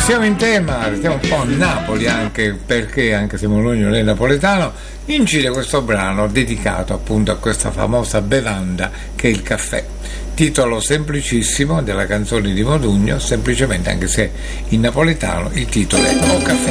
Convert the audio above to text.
Siamo in tema, restiamo un po' a Napoli, anche perché, anche se Mologno non è napoletano, incide questo brano dedicato appunto a questa famosa bevanda che è il caffè. Titolo semplicissimo della canzone di Modugno, semplicemente, anche se in napoletano il titolo è O Caffè.